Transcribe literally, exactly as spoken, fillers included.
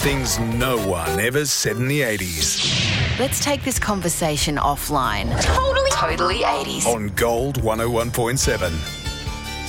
Things no one ever said in the eighties. Let's take this conversation offline. Totally, totally eighties. On Gold one oh one point seven.